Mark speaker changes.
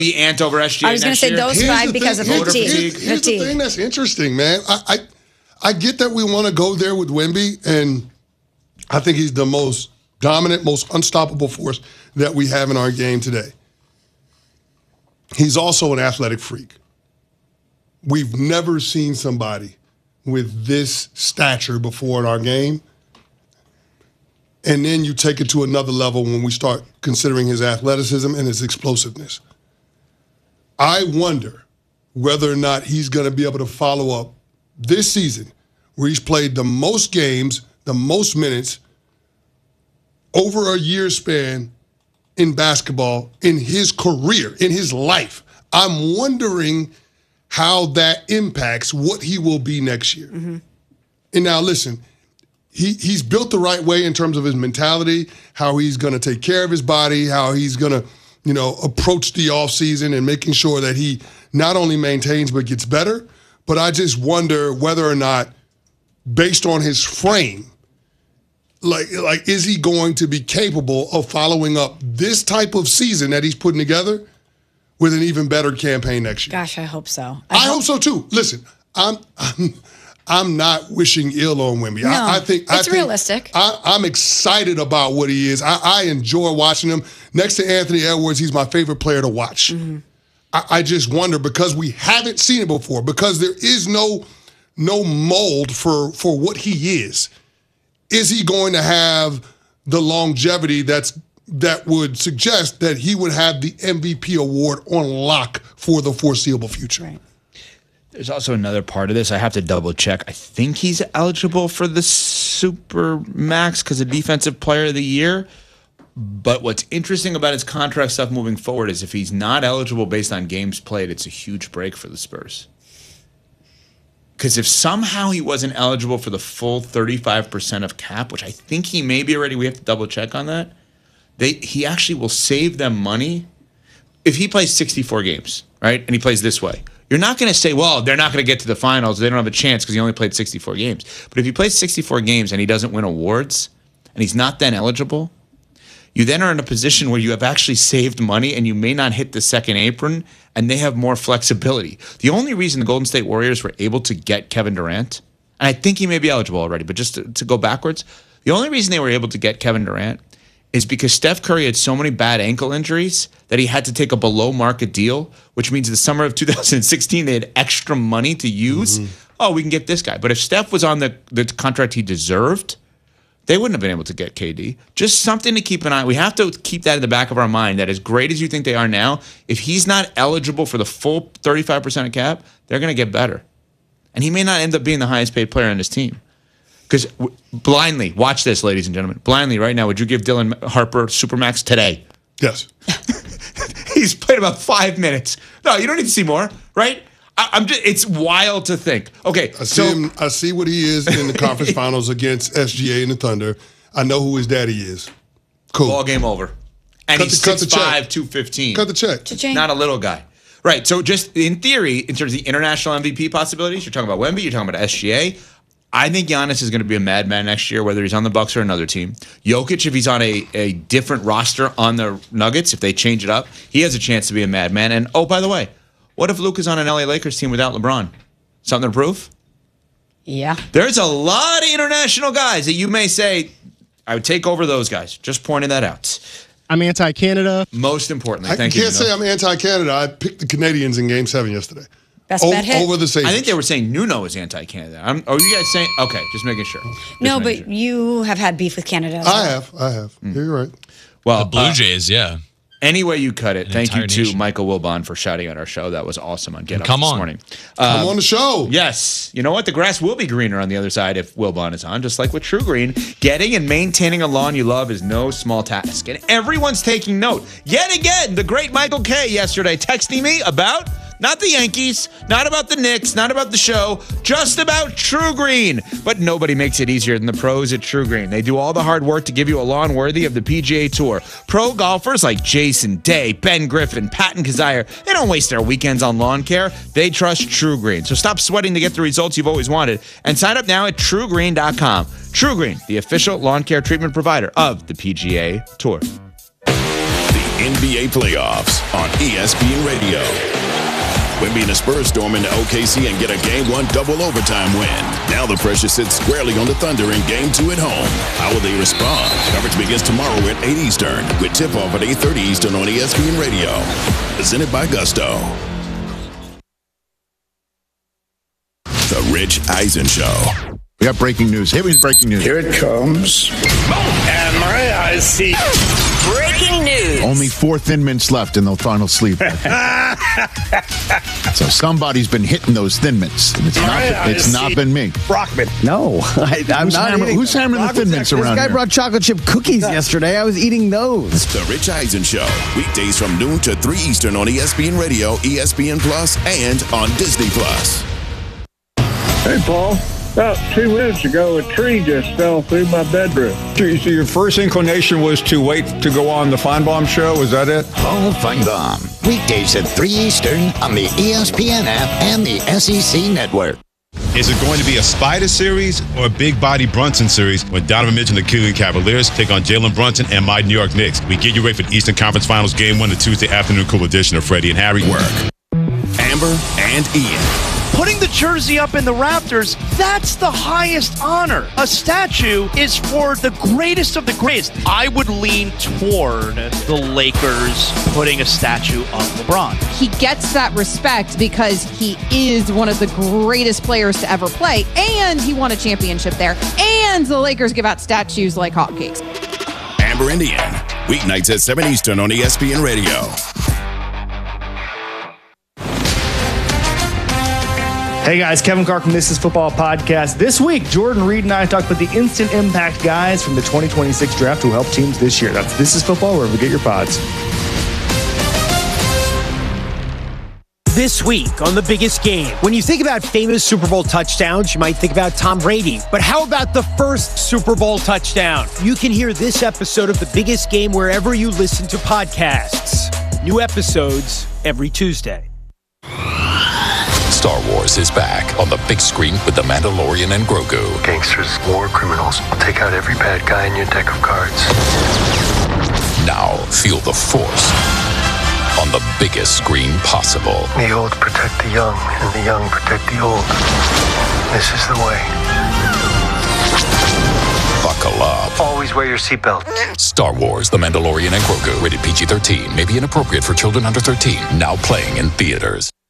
Speaker 1: be Ant over SGA.
Speaker 2: I was going to say those five because of fatigue.
Speaker 3: Here's the thing that's interesting, man. I get that we want to go there with Wemby, and I think he's the most dominant, most unstoppable force that we have in our game today. He's also an athletic freak. We've never seen somebody with this stature before in our game. And then you take it to another level when we start considering his athleticism and his explosiveness. I wonder whether or not he's going to be able to follow up this season where he's played the most games, the most minutes over a year span in basketball in his career, in his life. I'm wondering how that impacts what he will be next year. Mm-hmm. And now listen, he's built the right way in terms of his mentality, how he's going to take care of his body, how he's going to, approach the offseason and making sure that he not only maintains but gets better. But I just wonder whether or not, based on his frame, like is he going to be capable of following up this type of season that he's putting together with an even better campaign next year?
Speaker 2: Gosh, I hope so.
Speaker 3: I hope so too. Listen, I'm not wishing ill on Wemby.
Speaker 2: No,
Speaker 3: I think
Speaker 2: realistic.
Speaker 3: I'm excited about what he is. I enjoy watching him. Next to Anthony Edwards, he's my favorite player to watch. Mm-hmm. I just wonder, because we haven't seen it before, because there is no mold for what he is he going to have the longevity that would suggest that he would have the MVP award on lock for the foreseeable future?
Speaker 2: Right.
Speaker 1: There's also another part of this. I have to double check. I think he's eligible for the Super Max because of Defensive Player of the Year. But what's interesting about his contract stuff moving forward is if he's not eligible based on games played, it's a huge break for the Spurs. Because if somehow he wasn't eligible for the full 35% of cap, which I think he may be already, we have to double check on that, he actually will save them money if he plays 64 games, right? And he plays this way. You're not going to say, well, they're not going to get to the finals. They don't have a chance because he only played 64 games. But if he plays 64 games and he doesn't win awards and he's not then eligible, you then are in a position where you have actually saved money and you may not hit the second apron and they have more flexibility. The only reason the Golden State Warriors were able to get Kevin Durant, and I think he may be eligible already, but just to go backwards, the only reason they were able to get Kevin Durant is because Steph Curry had so many bad ankle injuries that he had to take a below-market deal, which means the summer of 2016 they had extra money to use. Mm-hmm. Oh, we can get this guy. But if Steph was on the contract he deserved, they wouldn't have been able to get KD. Just something to keep an eye on. We have to keep that in the back of our mind, that as great as you think they are now, if he's not eligible for the full 35% of cap, they're going to get better. And he may not end up being the highest-paid player on his team. Because blindly, watch this, ladies and gentlemen. Blindly, right now, would you give Dylan Harper Supermax today?
Speaker 3: Yes.
Speaker 1: He's played about 5 minutes. No, you don't need to see more, right? It's wild to think. Okay,
Speaker 3: I see what he is in the conference finals against SGA and the Thunder. I know who his daddy is. Cool.
Speaker 1: Ball game over. And he's 6'5", 215.
Speaker 3: Cut the check.
Speaker 2: Cha-ching.
Speaker 1: Not a little guy. Right, so just in theory, in terms of the international MVP possibilities, you're talking about Wemby, you're talking about SGA. I think Giannis is going to be a madman next year, whether he's on the Bucks or another team. Jokic, if he's on a different roster on the Nuggets, if they change it up, he has a chance to be a madman. And, oh, by the way, what if Luke is on an LA Lakers team without LeBron? Something to prove?
Speaker 2: Yeah.
Speaker 1: There's a lot of international guys that you may say, I would take over those guys. Just pointing that out.
Speaker 4: I'm anti-Canada.
Speaker 1: Most importantly,
Speaker 3: I can't say I'm anti-Canada. I picked the Canadians in Game 7 yesterday.
Speaker 2: Best bet hit.
Speaker 3: Over the Sabres.
Speaker 1: I think they were saying Nuno is anti-Canada. Are you guys saying? Okay, just making sure.
Speaker 2: No, but you have had beef with Canada.
Speaker 3: I have. You're right.
Speaker 1: Well,
Speaker 5: the Blue Jays, yeah.
Speaker 1: Any way you cut it, thank you to
Speaker 5: nation.
Speaker 1: Michael Wilbon for shouting at our show. That was awesome on Get Up
Speaker 5: Come
Speaker 1: this
Speaker 5: on.
Speaker 1: morning.
Speaker 3: Come on the show.
Speaker 1: Yes. You know what? The grass will be greener on the other side if Wilbon is on, just like with True Green. Getting and maintaining a lawn you love is no small task. And everyone's taking note. Yet again, the great Michael K. yesterday texting me about not the Yankees, not about the Knicks, not about the show, just about True Green. But nobody makes it easier than the pros at True Green. They do all the hard work to give you a lawn worthy of the PGA Tour. Pro golfers like Jason Day, Ben Griffin, Patton Kazire, they don't waste their weekends on lawn care. They trust True Green. So stop sweating to get the results you've always wanted and sign up now at TrueGreen.com. True Green, the official lawn care treatment provider of the PGA Tour.
Speaker 5: NBA playoffs on ESPN Radio. Wemby and the Spurs storm into OKC and get a Game 1 double overtime win. Now the pressure sits squarely on the Thunder in Game 2 at home. How will they respond? Coverage begins tomorrow at 8 Eastern with tip-off at 8:30 Eastern on ESPN Radio. Presented by Gusto. The Rich Eisen Show.
Speaker 6: We got breaking news. Here is breaking news.
Speaker 7: Here it comes. And my eyes see.
Speaker 8: Breaking news.
Speaker 6: Only 4 Thin Mints left in the final sleep. So somebody's been hitting those Thin Mints. It's not been me.
Speaker 9: Brockman. No, I'm not.
Speaker 6: Who's hammering the Thin Mints around
Speaker 9: This guy
Speaker 6: here?
Speaker 9: brought chocolate chip cookies yesterday. I was eating those.
Speaker 5: The Rich Eisen Show. Weekdays from noon to 3 Eastern on ESPN Radio, ESPN Plus, and on Disney Plus.
Speaker 10: Hey, Paul. About 2 minutes ago, a tree just fell through my bedroom.
Speaker 11: So your first inclination was to wait to go on the Feinbaum Show? Was that it?
Speaker 12: Paul Feinbaum. Weekdays at 3 Eastern on the ESPN app and the SEC Network.
Speaker 13: Is it going to be a Spider series or a Big Body Brunson series when Donovan Mitchell and the Cleveland Cavaliers take on Jalen Brunson and my New York Knicks? We get you ready for the Eastern Conference Finals Game 1, the Tuesday afternoon cool edition of Freddie and Harry.
Speaker 5: Work. Amber and Ian.
Speaker 14: Putting the jersey up in the Raptors, that's the highest honor. A statue is for the greatest of the greatest. I would lean toward the Lakers putting a statue of LeBron.
Speaker 15: He gets that respect because he is one of the greatest players to ever play, and he won a championship there, and the Lakers give out statues like hotcakes.
Speaker 5: Amber and Ian. Weeknights at 7 Eastern on ESPN Radio.
Speaker 16: Hey guys, Kevin Carr from This Is Football Podcast. This week, Jordan Reed and I talked about the instant impact guys from the 2026 draft who helped teams this year. That's This Is Football, wherever you get your pods.
Speaker 17: This week on The Biggest Game. When you think about famous Super Bowl touchdowns, you might think about Tom Brady. But how about the first Super Bowl touchdown? You can hear this episode of The Biggest Game wherever you listen to podcasts. New episodes every Tuesday.
Speaker 18: Star Wars is back on the big screen with The Mandalorian and Grogu.
Speaker 19: Gangsters, war criminals. I'll take out every bad guy in your deck of cards.
Speaker 18: Now feel the Force on the biggest screen possible.
Speaker 19: The old protect the young, and the young protect the old. This is the way.
Speaker 18: Buckle up.
Speaker 19: Always wear your seatbelt.
Speaker 18: Star Wars, The Mandalorian and Grogu. Rated PG-13. May be inappropriate for children under 13. Now playing in theaters.